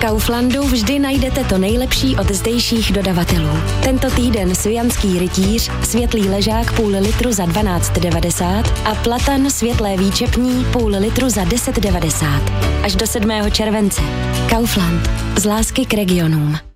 Kauflandu vždy najdete to nejlepší od zdejších dodavatelů. Tento týden sujanský rytíř, světlý ležák půl litru za 12,90 a platan světlé výčepní půl litru za 10,90. Až do 7. července. Kaufland. Z lásky k regionům.